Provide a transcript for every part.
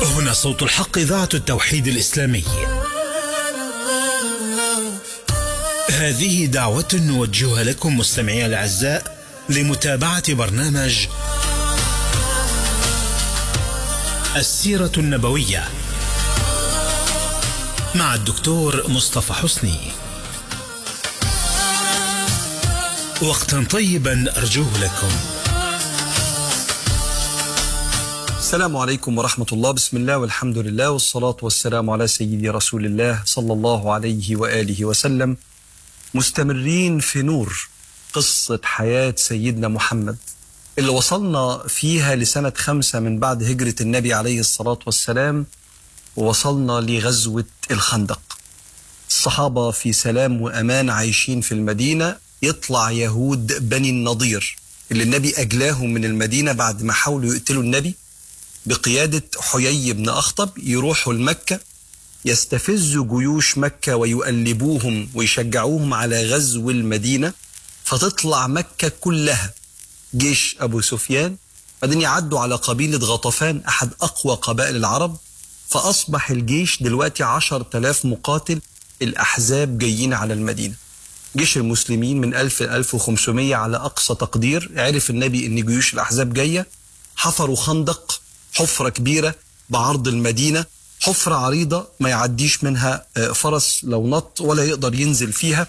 هنا صوت الحق، إذاعة التوحيد الإسلامي. هذه دعوة نوجهها لكم مستمعي الأعزاء لمتابعة برنامج السيرة النبوية مع الدكتور مصطفى حسني. وقتا طيبا أرجوه لكم. السلام عليكم ورحمة الله. بسم الله والحمد لله والصلاة والسلام على سيدي رسول الله صلى الله عليه وآله وسلم. مستمرين في نور قصة حياة سيدنا محمد اللي وصلنا فيها لسنة 5 من بعد هجرة النبي عليه الصلاة والسلام، ووصلنا لغزوة الخندق. الصحابة في سلام وأمان عايشين في المدينة، يطلع يهود بني النضير اللي النبي أجلاهم من المدينة بعد ما حاولوا يقتلوا النبي بقيادة حيي بن أخطب، يروحوا لمكة يستفزوا جيوش مكة ويؤلبوهم ويشجعوهم على غزو المدينة، فتطلع مكة كلها جيش أبو سفيان، بعدين يعدوا على قبيلة غطفان أحد أقوى قبائل العرب، فأصبح الجيش دلوقتي 10,000 مقاتل. الأحزاب جايين على المدينة، جيش المسلمين من 1000 ل 1500 على أقصى تقدير. عرف النبي أن جيوش الأحزاب جاية، حفروا خندق، حفرة كبيرة بعرض المدينة، حفرة عريضة ما يعديش منها فرس لو نط ولا يقدر ينزل فيها،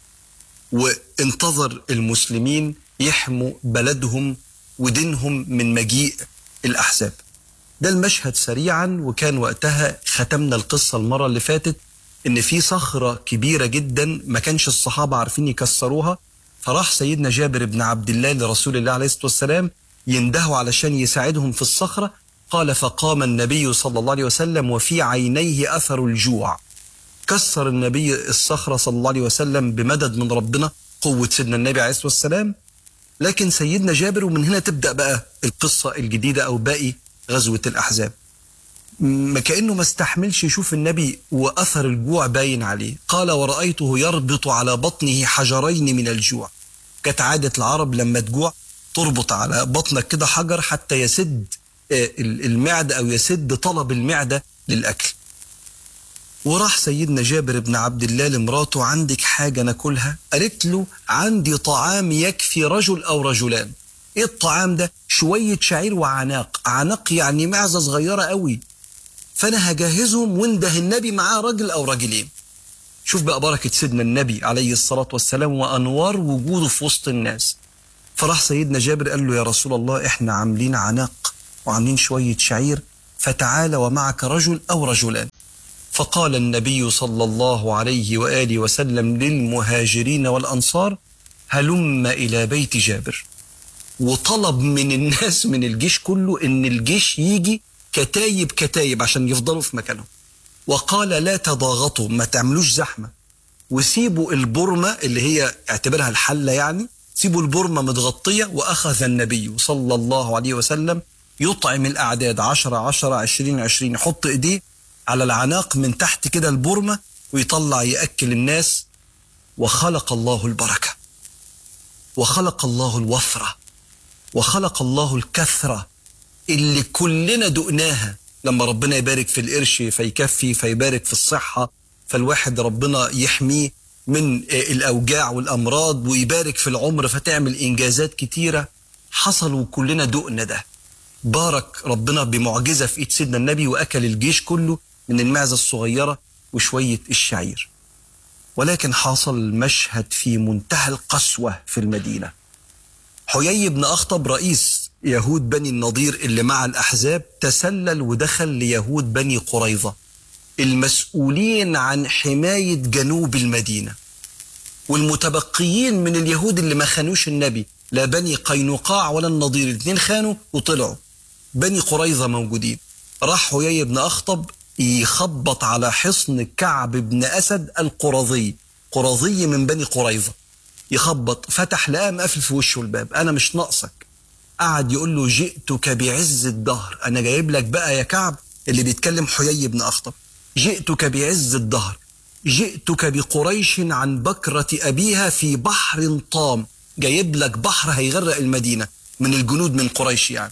وانتظر المسلمين يحموا بلدهم ودينهم من مجيء الأحزاب. ده المشهد سريعا. وكان وقتها ختمنا القصة المرة اللي فاتت إن في صخرة كبيرة جدا ما كانش الصحابة عارفين يكسروها، فراح سيدنا جابر بن عبد الله لرسول الله عليه الصلاة والسلام يندهوا علشان يساعدهم في الصخرة. قال: فقام النبي صلى الله عليه وسلم وفي عينيه أثر الجوع. كسر النبي الصخرة صلى الله عليه وسلم بمدد من ربنا، قوة سيدنا النبي عليه الصلاة والسلام. لكن سيدنا جابر، ومن هنا تبدأ بقى القصة الجديدة أو باقي غزوة الأحزاب، ما كأنه ما استحملش يشوف النبي وأثر الجوع باين عليه. قال: ورأيته يربط على بطنه حجرين من الجوع. كانت عادة العرب لما تجوع تربط على بطنك كده حجر حتى يسد المعدة أو يسد طلب المعدة للأكل. وراح سيدنا جابر بن عبد الله لمراته: عندك حاجة ناكلها؟ قالت له: عندي طعام يكفي رجل أو رجلان. إيه الطعام ده؟ شوية شعير وعناق. عناق يعني معزة صغيرة قوي، فأنا هجهزهم وانده النبي معاه رجل أو رجلين. شوف بقى بركة سيدنا النبي عليه الصلاة والسلام وأنوار وجوده في وسط الناس. فراح سيدنا جابر قال له: يا رسول الله، إحنا عاملين عناق وعاملين شوية شعير، فتعال ومعك رجل أو رجلان. فقال النبي صلى الله عليه وآله وسلم للمهاجرين والأنصار: هلم إلى بيت جابر. وطلب من الناس من الجيش كله إن الجيش يجي كتايب كتايب عشان يفضلوا في مكانهم. وقال: لا تضاغطوا، ما تعملوش زحمة، وسيبوا البرمة اللي هي اعتبرها الحلة، يعني سيبوا البرمة متغطية. وأخذ النبي صلى الله عليه وسلم يطعم الأعداد 10 10 20 20، يحط إيديه على العناق من تحت كده البرمة ويطلع يأكل الناس. وخلق الله البركة، وخلق الله الوفرة، وخلق الله الكثرة اللي كلنا دقناها. لما ربنا يبارك في القرش فيكفي، فيبارك في الصحة فالواحد ربنا يحميه من الأوجاع والأمراض، ويبارك في العمر فتعمل إنجازات كتيرة. حصل وكلنا دقنا ده. بارك ربنا بمعجزة في إيد سيدنا النبي وأكل الجيش كله من المعزة الصغيرة وشوية الشعير. ولكن حصل مشهد في منتهى القسوة في المدينة. حيي بن أخطب رئيس يهود بني النضير اللي مع الأحزاب تسلل ودخل ليهود بني قريظة المسؤولين عن حماية جنوب المدينة، والمتبقيين من اليهود اللي ما خانوش النبي، لا بني قينقاع ولا النضير، الاثنين خانوا وطلعوا، بني قريظة موجودين. راح حيي بن أخطب يخبط على حصن كعب بن أسد القرظي، قرظي من بني قريظة. يخبط، فتح لقاه مقفل في وشه الباب: أنا مش ناقصك. قعد يقول له: جئتك بعز الدهر، أنا جايب لك بقى يا كعب، اللي بيتكلم حيي بن أخطب، جئتك بعز الدهر، جئتك بقريش عن بكرة أبيها في بحر طام، جايب لك بحر هيغرق المدينة من الجنود من قريش يعني.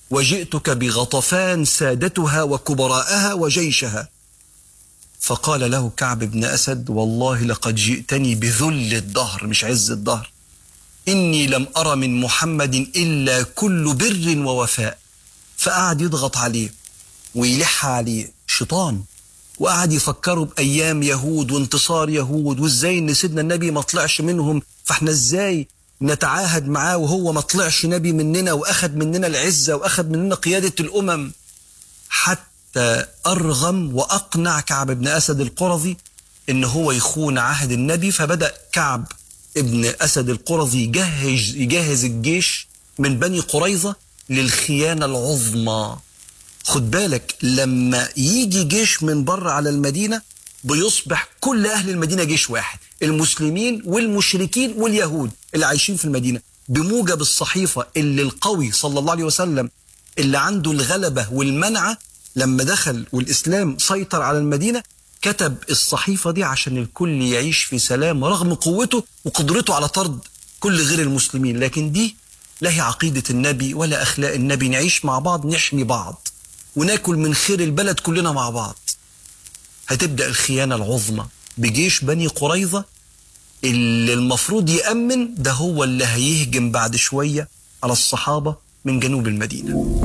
وجئتك بغطفان سادتها وكبراءها وجيشها. فقال له كعب بن أسد: والله لقد جئتني بذل الدهر مش عز الدهر، إني لم أرى من محمد إلا كل بر ووفاء. فقعد يضغط عليه ويلح عليه شيطان، وقعد يفكروا بأيام يهود وانتصار يهود، وإزاي إن سيدنا النبي ما طلعش منهم، فإحنا إزاي نتعاهد معاه وهو ما طلعش نبي مننا وأخذ مننا العزة وأخذ مننا قيادة الأمم. حتى أرغم وأقنع كعب بن أسد القرظي إن هو يخون عهد النبي. فبدأ كعب ابن أسد القرظي يجهز الجيش من بني قريظة للخيانة العظمى. خد بالك، لما يجي جيش من بره على المدينة بيصبح كل أهل المدينة جيش واحد، المسلمين والمشركين واليهود اللي عايشين في المدينة، بموجب الصحيفة اللي القوي صلى الله عليه وسلم اللي عنده الغلبة والمنعة لما دخل والإسلام سيطر على المدينة، كتب الصحيفة دي عشان الكل يعيش في سلام رغم قوته وقدرته على طرد كل غير المسلمين. لكن دي لا هي عقيدة النبي ولا أخلاق النبي، نعيش مع بعض، نحمي بعض، وناكل من خير البلد كلنا مع بعض. هتبدأ الخيانة العظمى بجيش بني قريظة اللي المفروض يأمن، ده هو اللي هيهجم بعد شوية على الصحابة من جنوب المدينة.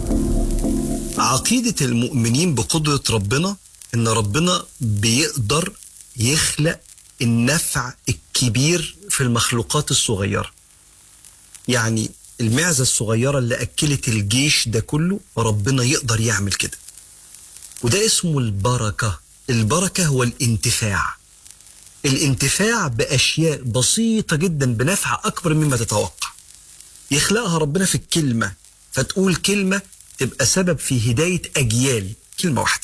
عقيدة المؤمنين بقدرة ربنا إن ربنا بيقدر يخلق النفع الكبير في المخلوقات الصغيرة. يعني المعزة الصغيرة اللي أكلت الجيش ده كله ربنا يقدر يعمل كده، وده اسمه البركة. البركة هو الانتفاع، الانتفاع بأشياء بسيطة جدا بنفع أكبر مما تتوقع. يخلقها ربنا في الكلمة، فتقول كلمة تبقى سبب في هداية أجيال. كلمة واحدة،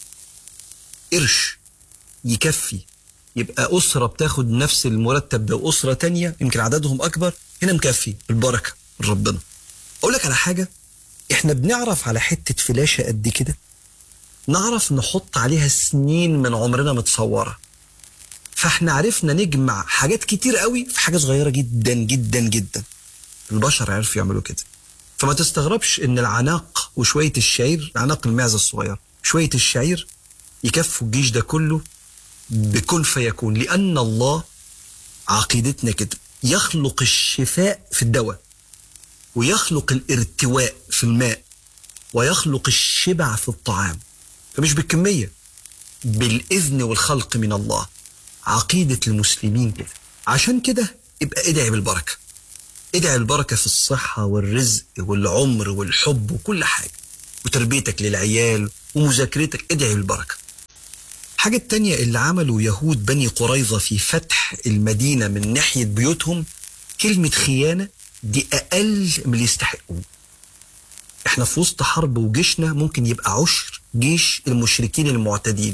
قرش يكفي يبقى أسرة بتاخد نفس المرتب ده وأسرة تانية يمكن عددهم أكبر، هنا مكفي. البركة ربنا. أقول لك على حاجة، إحنا بنعرف على حتة فلاشة قد كده نعرف نحط عليها سنين من عمرنا متصورة، فإحنا عرفنا نجمع حاجات كتير قوي في حاجة صغيرة جدا جدا جدا. البشر عرفوا يعملوا كده. فما تستغربش إن العناق وشوية الشعير، عناق المعزة الصغير شوية الشعير يكفوا الجيش ده كله بكن فيكون. لأن الله عقيدتنا كده، يخلق الشفاء في الدواء، ويخلق الارتواء في الماء، ويخلق الشبع في الطعام. فمش بالكمية، بالإذن والخلق من الله. عقيدة المسلمين كده. عشان كده يبقى ادعي بالبركة، ادعي البركة في الصحة والرزق والعمر والحب وكل حاجة، وتربيتك للعيال ومذاكرتك، ادعي بالبركة. حاجة التانية اللي عملوا يهود بني قريظة في فتح المدينة من ناحية بيوتهم، كلمة خيانة دي أقل من اللي يستحقوه. احنا في وسط حرب وجيشنا ممكن يبقى عشر جيش المشركين المعتدين،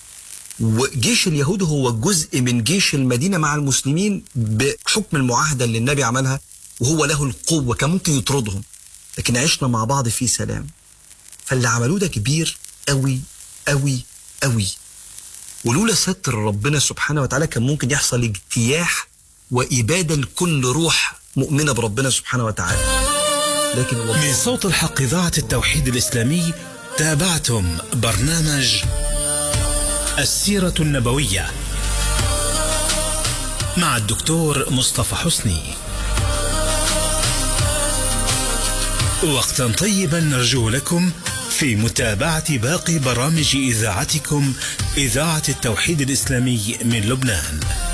وجيش اليهود هو جزء من جيش المدينة مع المسلمين بحكم المعاهدة اللي النبي عملها، وهو له القوة كان ممكن يطردهم، لكن عشنا مع بعض في سلام. فاللي عملوه ده كبير قوي قوي قوي، ولولا ستر ربنا سبحانه وتعالى كان ممكن يحصل اجتياح وإبادة لكل روح مؤمنة بربنا سبحانه وتعالى. لكن من صوت الحق إذاعة التوحيد الإسلامي تابعتم برنامج السيرة النبوية مع الدكتور مصطفى حسني. وقتا طيبا نرجو لكم في متابعة باقي برامج إذاعتكم إذاعة التوحيد الإسلامي من لبنان.